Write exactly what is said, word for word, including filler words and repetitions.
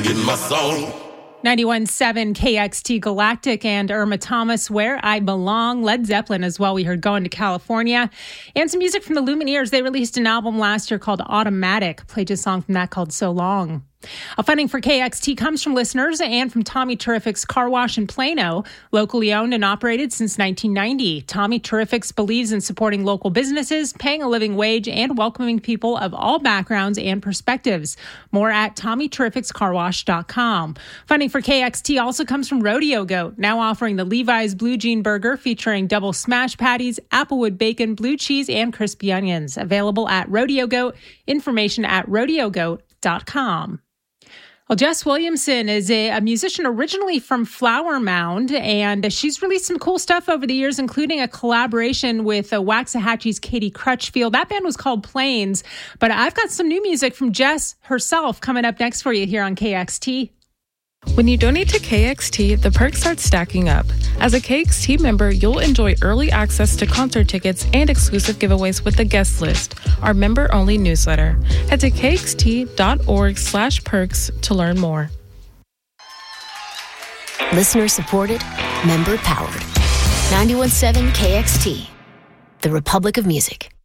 singing my song. ninety-one point seven K X T Galactic and Irma Thomas, Where I Belong. Led Zeppelin as well. We heard Going to California. And some music from the Lumineers. They released an album last year called Automatic. Played a song from that called So Long. A funding for K X T comes from listeners and from Tommy Terrific's Car Wash in Plano, locally owned and operated since nineteen ninety. Tommy Terrific's believes in supporting local businesses, paying a living wage, and welcoming people of all backgrounds and perspectives. More at tommy terrifics car wash dot com. Funding for K X T also comes from Rodeo Goat, now offering the Levi's Blue Jean Burger featuring double smash patties, applewood bacon, blue cheese, and crispy onions. Available at Rodeo Goat. Information at rodeo goat dot com. Well, Jess Williamson is a, a musician originally from Flower Mound, and she's released some cool stuff over the years, including a collaboration with uh, Waxahachie's Katie Crutchfield. That band was called Plains, but I've got some new music from Jess herself coming up next for you here on K X T. When you donate to K X T, the perks start stacking up. As a K X T member, you'll enjoy early access to concert tickets and exclusive giveaways with the guest list, our member-only newsletter. Head to k x t dot org slash perks to learn more. Listener supported, member powered. ninety-one point seven K X T, the Republic of Music.